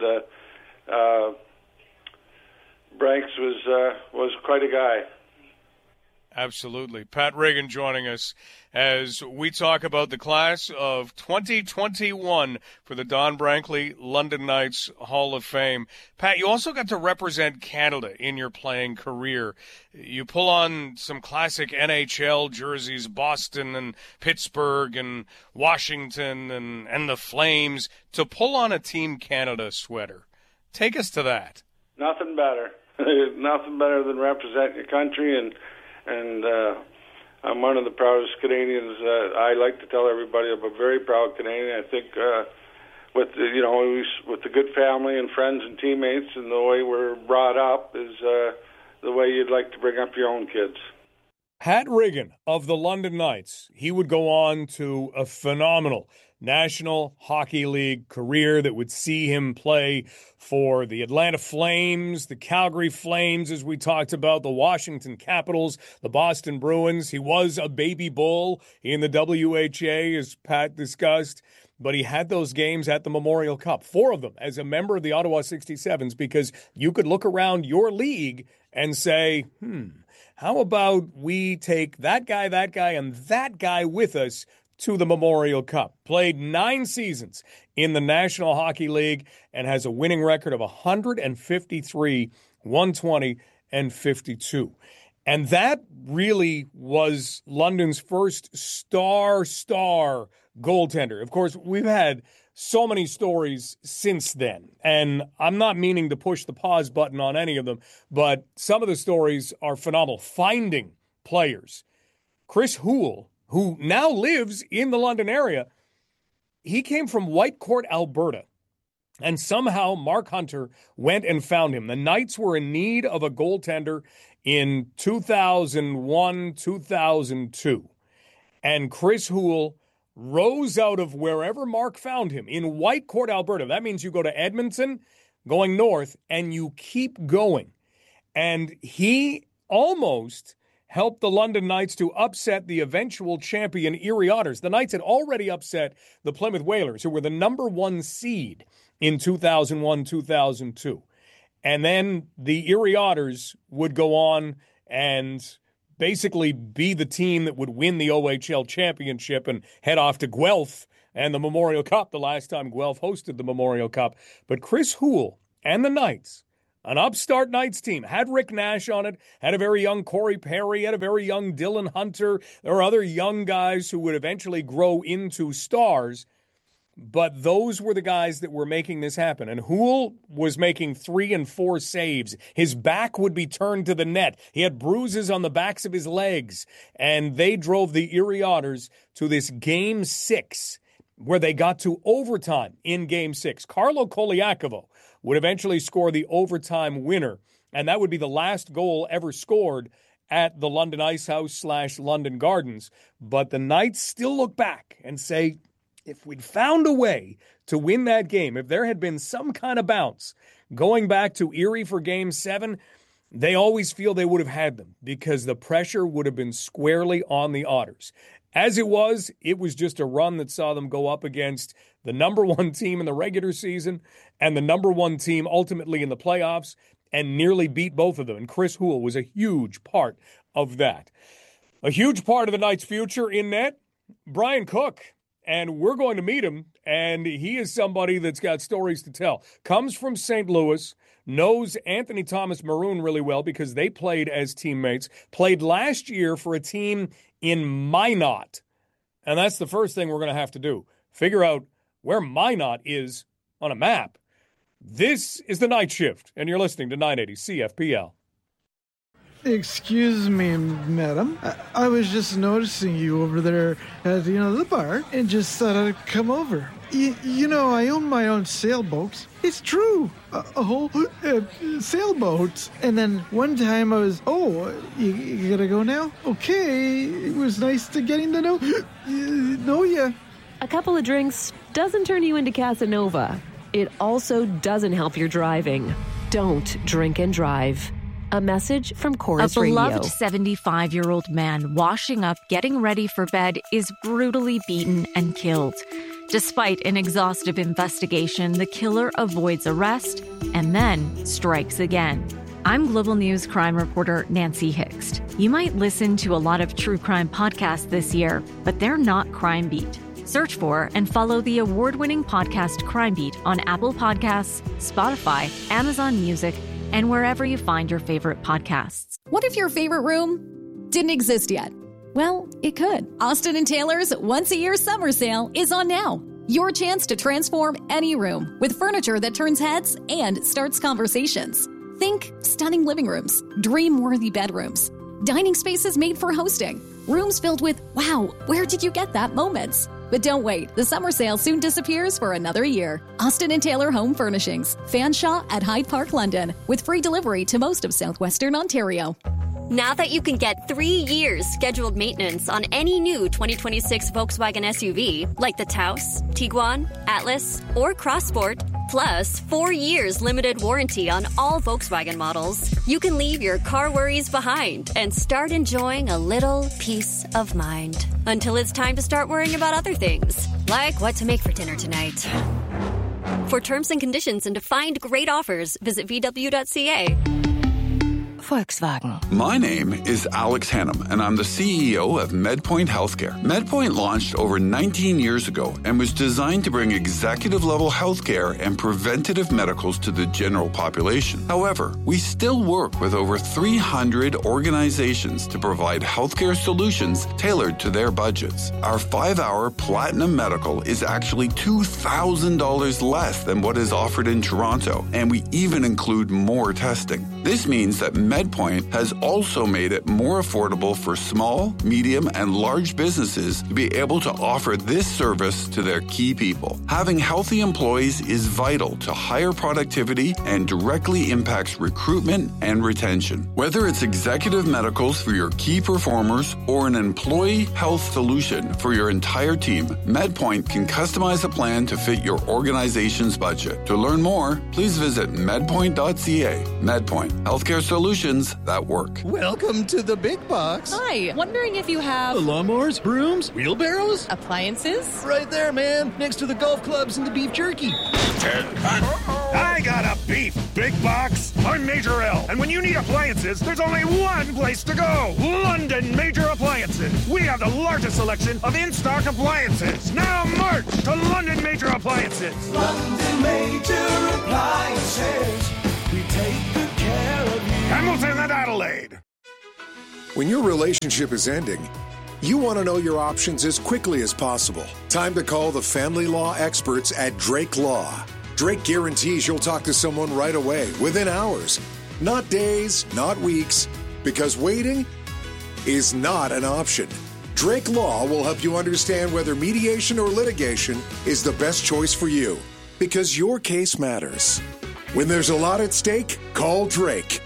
Branks was quite a guy. Absolutely. Pat Regan joining us as we talk about the class of 2021 for the Don Brankley London Knights Hall of Fame. Pat, you also got to represent Canada in your playing career. You pull on some classic NHL jerseys, Boston and Pittsburgh and Washington and the Flames, to pull on a Team Canada sweater. Take us to that. Nothing better. Nothing better than represent your country, and I'm one of the proudest Canadians. I like to tell everybody I'm a very proud Canadian. I think with the good family and friends and teammates and the way we're brought up is the way you'd like to bring up your own kids. Pat Regan of the London Knights, he would go on to a phenomenal National Hockey League career that would see him play for the Atlanta Flames, the Calgary Flames, as we talked about, the Washington Capitals, the Boston Bruins. He was a baby bull in the WHA, as Pat discussed, but he had those games at the Memorial Cup, 4 of them as a member of the Ottawa 67s, because you could look around your league and say, how about we take that guy, and that guy with us to the Memorial Cup? Played 9 seasons in the National Hockey League and has a winning record of 153, 120, and 52. And that really was London's first star goaltender. Of course, we've had so many stories since then, and I'm not meaning to push the pause button on any of them, but some of the stories are phenomenal. Finding players. Chris Houle, who now lives in the London area, he came from Whitecourt, Alberta, and somehow Mark Hunter went and found him. The Knights were in need of a goaltender in 2001, 2002, and Chris Houle rose out of wherever Mark found him in Whitecourt, Alberta. That means you go to Edmonton, going north, and you keep going. And he almost helped the London Knights to upset the eventual champion Erie Otters. The Knights had already upset the Plymouth Whalers, who were the number 1 seed in 2001-2002. And then the Erie Otters would go on and basically be the team that would win the OHL championship and head off to Guelph and the Memorial Cup the last time Guelph hosted the Memorial Cup. But Chris Houle and the Knights, an upstart Knights team, had Rick Nash on it, had a very young Corey Perry, had a very young Dylan Hunter. There were other young guys who would eventually grow into stars. But those were the guys that were making this happen. And Houle was making 3 and 4 saves. His back would be turned to the net. He had bruises on the backs of his legs. And they drove the Erie Otters to this Game 6, where they got to overtime in Game 6. Carlo Koliakovo would eventually score the overtime winner. And that would be the last goal ever scored at the London Ice House / London Gardens. But the Knights still look back and say, if we'd found a way to win that game, if there had been some kind of bounce going back to Erie for Game 7, they always feel they would have had them because the pressure would have been squarely on the Otters. As it was just a run that saw them go up against the number 1 team in the regular season and the number 1 team ultimately in the playoffs and nearly beat both of them. And Chris Houle was a huge part of that. A huge part of the Knights' future in net, Brian Cook. And we're going to meet him, and he is somebody that's got stories to tell. Comes from St. Louis, knows Anthony Thomas Maroon really well because they played as teammates, played last year for a team in Minot. And that's the first thing we're going to have to do, figure out where Minot is on a map. This is The Night Shift, and you're listening to 980 CFPL. Excuse me, madam. I was just noticing you over there at, the bar and just thought I'd come over. I own my own sailboats. It's true. A whole sailboats. And then one time I was, you gotta go now? Okay. It was nice to getting to know you. A couple of drinks doesn't turn you into Casanova. It also doesn't help your driving. Don't drink and drive. A message from Chorus Radio. A beloved 75-year-old man washing up, getting ready for bed, is brutally beaten and killed. Despite an exhaustive investigation, the killer avoids arrest and then strikes again. I'm Global News crime reporter Nancy Hixt. You might listen to a lot of true crime podcasts this year, but they're not Crime Beat. Search for and follow the award-winning podcast Crime Beat on Apple Podcasts, Spotify, Amazon Music, and wherever you find your favorite podcasts. What if your favorite room didn't exist yet? Well, it could. Austin & Taylor's once-a-year summer sale is on now. Your chance to transform any room with furniture that turns heads and starts conversations. Think stunning living rooms, dream-worthy bedrooms, dining spaces made for hosting, rooms filled with, wow, where did you get that moments? But don't wait, the summer sale soon disappears for another year. Austin & Taylor Home Furnishings, Fanshawe at Hyde Park, London, with free delivery to most of southwestern Ontario. Now that you can get 3 years scheduled maintenance on any new 2026 Volkswagen SUV, like the Taos, Tiguan, Atlas, or Crossport, plus 4 years limited warranty on all Volkswagen models, you can leave your car worries behind and start enjoying a little peace of mind. Until it's time to start worrying about other things, like what to make for dinner tonight. For terms and conditions and to find great offers, visit VW.ca. Volkswagen. My name is Alex Hannum, and I'm the CEO of MedPoint Healthcare. MedPoint launched over 19 years ago and was designed to bring executive-level healthcare and preventative medicals to the general population. However, we still work with over 300 organizations to provide healthcare solutions tailored to their budgets. Our 5-hour Platinum Medical is actually $2,000 less than what is offered in Toronto, and we even include more testing. This means that MedPoint has also made it more affordable for small, medium, and large businesses to be able to offer this service to their key people. Having healthy employees is vital to higher productivity and directly impacts recruitment and retention. Whether it's executive medicals for your key performers or an employee health solution for your entire team, MedPoint can customize a plan to fit your organization's budget. To learn more, please visit medpoint.ca. MedPoint, healthcare solutions that work. Welcome to the big box. Hi, wondering if you have lawnmowers, brooms, wheelbarrows, appliances? Right there, man, next to the golf clubs and the beef jerky. I got a beef big box. I'm Major L, and when you need appliances, there's only one place to go. London Major Appliances. We have the largest selection of in-stock appliances. Now march to London Major Appliances. London Major Appliances. We take good care of you. Hamilton and Adelaide. When your relationship is ending, you want to know your options as quickly as possible. Time to call the family law experts at Drake Law. Drake guarantees you'll talk to someone right away, within hours. Not days, not weeks, because waiting is not an option. Drake Law will help you understand whether mediation or litigation is the best choice for you, because your case matters. When there's a lot at stake, call Drake.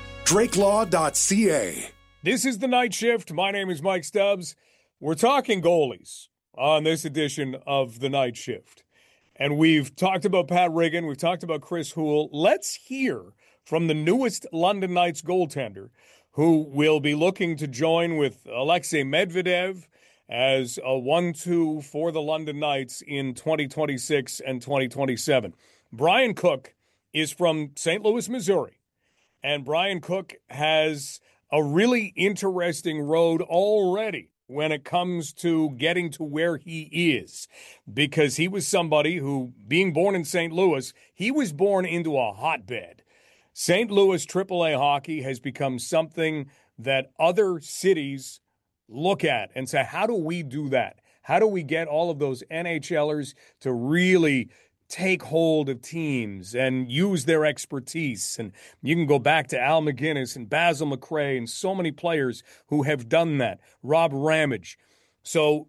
DrakeLaw.ca. This is The Night Shift. My name is Mike Stubbs. We're talking goalies on this edition of The Night Shift. And we've talked about Pat Riggin. We've talked about Chris Houle. Let's hear from the newest London Knights goaltender, who will be looking to join with Alexei Medvedev as a 1-2 for the London Knights in 2026 and 2027. Brian Cook is from St. Louis, Missouri. And Brian Cook has a really interesting road already when it comes to getting to where he is, because he was somebody who, being born in St. Louis, he was born into a hotbed. St. Louis AAA hockey has become something that other cities look at and say, how do we do that? How do we get all of those NHLers to really take hold of teams and use their expertise? And you can go back to Al McGinnis and Basil McRae and so many players who have done that. Rob Ramage. So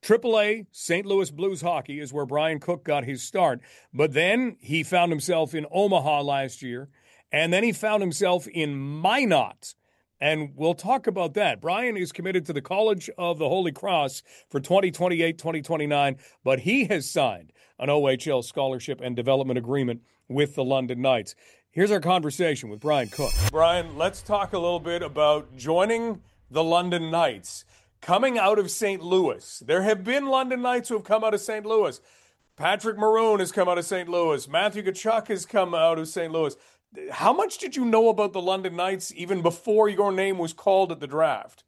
AAA St. Louis Blues hockey is where Brian Cook got his start. But then he found himself in Omaha last year, and then he found himself in Minot. And we'll talk about that. Brian is committed to the College of the Holy Cross for 2028-2029, but he has signed an OHL scholarship and development agreement with the London Knights. Here's our conversation with Brian Cook. Brian, let's talk a little bit about joining the London Knights. Coming out of St. Louis, there have been London Knights who have come out of St. Louis. Patrick Maroon has come out of St. Louis. Matthew Tkachuk has come out of St. Louis. How much did you know about the London Knights even before your name was called at the draft?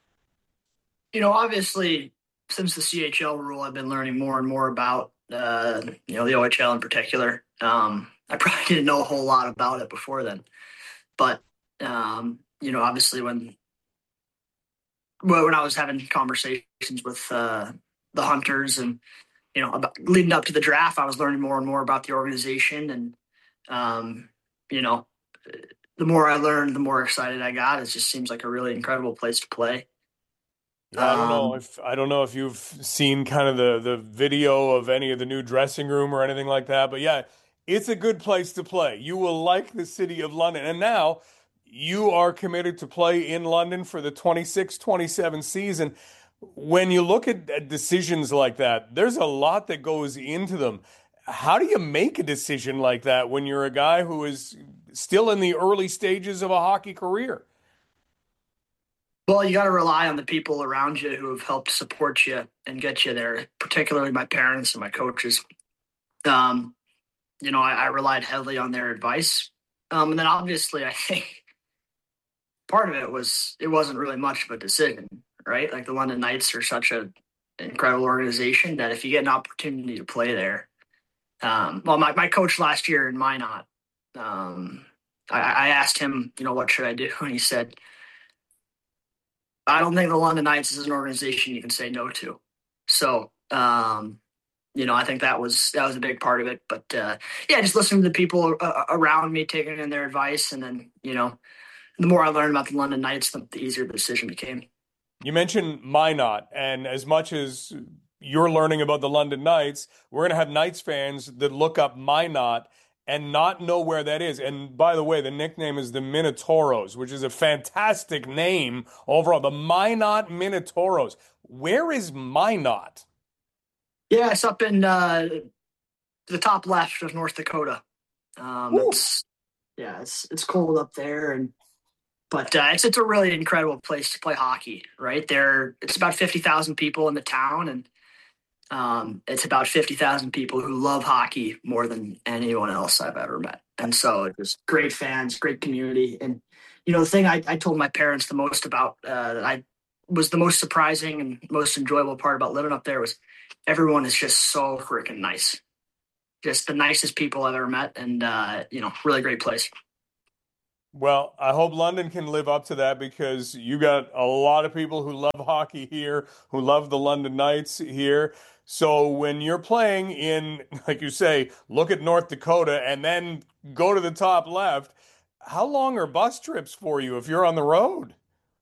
You know, obviously, since the CHL rule, I've been learning more and more about, the OHL in particular. I probably didn't know a whole lot about it before then. But, obviously when I was having conversations with the Hunters and, about leading up to the draft, I was learning more and more about the organization. And, the more I learned, the more excited I got. It just seems like a really incredible place to play. I don't know if you've seen kind of the video of any of the new dressing room or anything like that, but yeah, it's a good place to play. You will like the city of London. And now you are committed to play in London for the 26-27 season. When you look at decisions like that, there's a lot that goes into them. How do you make a decision like that when you're a guy who is still in the early stages of a hockey career? Well, you got to rely on the people around you who have helped support you and get you there, particularly my parents and my coaches. I relied heavily on their advice. And then obviously I think part of it was it wasn't really much of a decision, right? Like the London Knights are such an incredible organization that if you get an opportunity to play there, my coach last year in Minot, I asked him, what should I do? And he said, I don't think the London Knights is an organization you can say no to. So, I think that was a big part of it. But just listening to the people around me, taking in their advice, and then the more I learned about the London Knights, the easier the decision became. You mentioned Minot, and as much as you're learning about the London Knights, we're going to have Knights fans that look up Minot and not know where that is. And by the way, the nickname is the Minotauros, which is a fantastic name overall. The Minot Minotauros. Where is Minot? Yeah, it's up in the top left of North Dakota. It's cold up there, but it's a really incredible place to play hockey. Right there, it's about 50,000 people in the town, and it's about 50,000 people who love hockey more than anyone else I've ever met. And so it was great fans, great community. And, the thing I told my parents the most about that I was the most surprising and most enjoyable part about living up there was everyone is just so freaking nice. Just the nicest people I've ever met, and, really great place. Well, I hope London can live up to that, because you got a lot of people who love hockey here, who love the London Knights here. So when you're playing in, like you say, look at North Dakota and then go to the top left, how long are bus trips for you if you're on the road?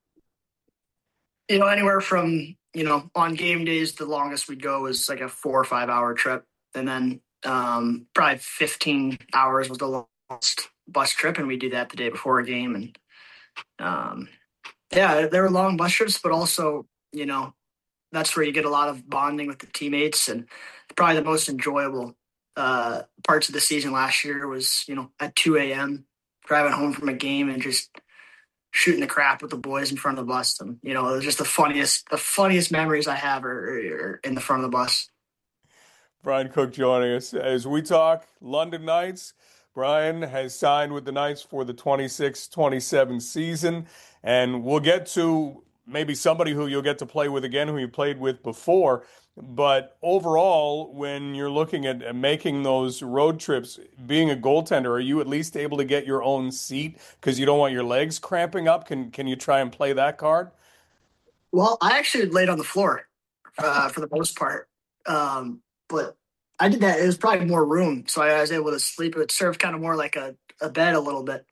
Anywhere from, on game days, the longest we'd go was like a 4 or 5 hour trip. And then probably 15 hours was the longest bus trip. And we do that the day before a game. And there were long bus trips, but also, that's where you get a lot of bonding with the teammates. And probably the most enjoyable parts of the season last year was, at 2 a.m. driving home from a game and just shooting the crap with the boys in front of the bus. And, it was just the funniest memories I have are in the front of the bus. Brian Cook joining us as we talk London Knights. Brian has signed with the Knights for the 26-27 season, and we'll get to maybe somebody who you'll get to play with again, who you played with before. But overall, when you're looking at making those road trips, being a goaltender, are you at least able to get your own seat because you don't want your legs cramping up? Can you try and play that card? Well, I actually laid on the floor for the most part. But I did that. It was probably more room, so I was able to sleep. It served kind of more like a bed a little bit.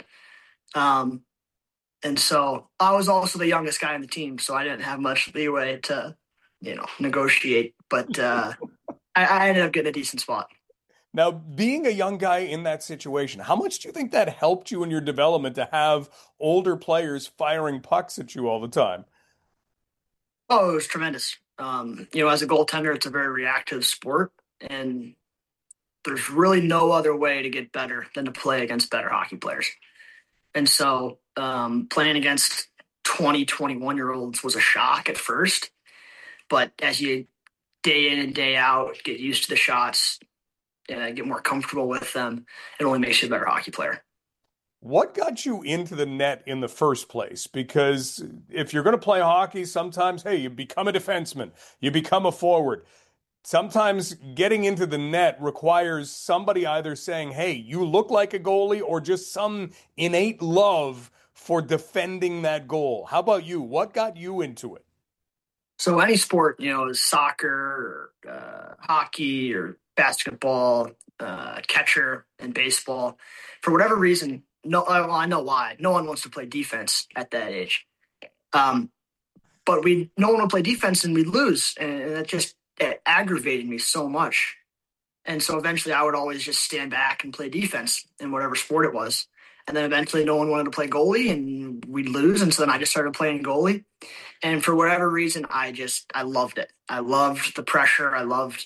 And so I was also the youngest guy on the team, so I didn't have much leeway to, negotiate. But I ended up getting a decent spot. Now, being a young guy in that situation, how much do you think that helped you in your development to have older players firing pucks at you all the time? Oh, it was tremendous. As a goaltender, it's a very reactive sport, and there's really no other way to get better than to play against better hockey players. And so playing against 20, 21-year-olds was a shock at first. But as you day in and day out get used to the shots, get more comfortable with them, it only makes you a better hockey player. What got you into the net in the first place? Because if you're going to play hockey, sometimes, hey, you become a defenseman, you become a forward. Sometimes getting into the net requires somebody either saying, hey, you look like a goalie, or just some innate love for defending that goal. How about you? What got you into it? So any sport, soccer, or, hockey, or basketball, catcher, and baseball, for whatever reason, I know why. No one wants to play defense at that age. But no one would play defense and we'd lose. And it aggravated me so much. And so eventually I would always just stand back and play defense in whatever sport it was. And then eventually no one wanted to play goalie and we'd lose. And so then I just started playing goalie. And for whatever reason, I loved it. I loved the pressure. I loved,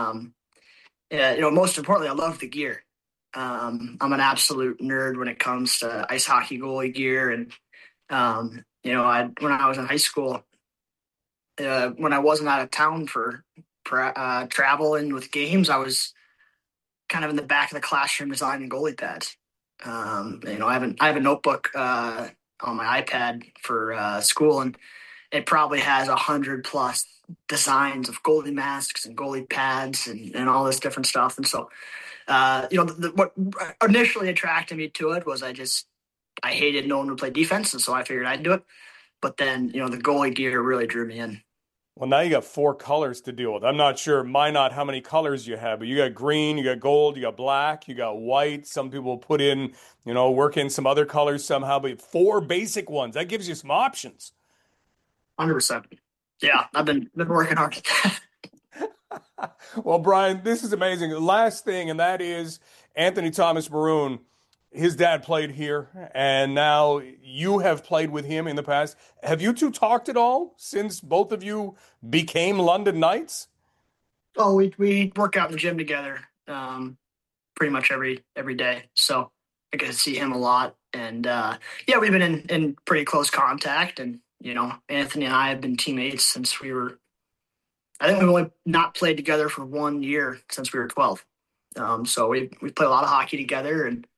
most importantly, I loved the gear. I'm an absolute nerd when it comes to ice hockey goalie gear. And, when I was in high school, when I wasn't out of town for traveling with games, I was kind of in the back of the classroom designing goalie pads. I have a notebook on my iPad for school, and it probably has 100+ designs of goalie masks and goalie pads and all this different stuff. And so, what initially attracted me to it was I hated no one would play defense, and so I figured I'd do it. But then, the goalie gear really drew me in. Well, now you got 4 colors to deal with. I'm not sure, Minot, how many colors you have, but you got green, you got gold, you got black, you got white. Some people put in, work in some other colors somehow, but 4 basic ones. That gives you some options. 100%. Yeah, I've been working hard at that. Well, Brian, this is amazing. The last thing, and that is Anthony Thomas Maroon. His dad played here, and now you have played with him in the past. Have you two talked at all since both of you became London Knights? Oh, we work out in the gym together pretty much every day. So I get to see him a lot. And, we've been in pretty close contact. And, Anthony and I have been teammates since I think we've only not played together for 1 year since we were 12. So we play a lot of hockey together, and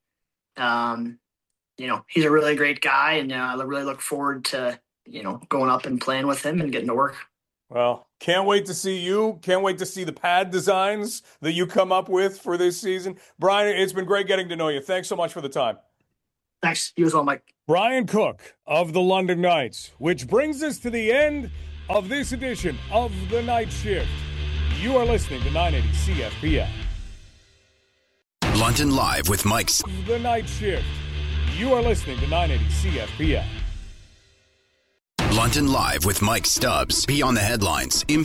he's a really great guy, and I really look forward to, going up and playing with him and getting to work. Well, can't wait to see you. Can't wait to see the pad designs that you come up with for this season. Brian, it's been great getting to know you. Thanks so much for the time. Thanks. You as well, Mike. Brian Cook of the London Knights, which brings us to the end of this edition of The Night Shift. You are listening to 980 CFPL. London Live with Mike. The Night Shift. You are listening to 980 CFPL. London Live with Mike Stubbs. Beyond the headlines.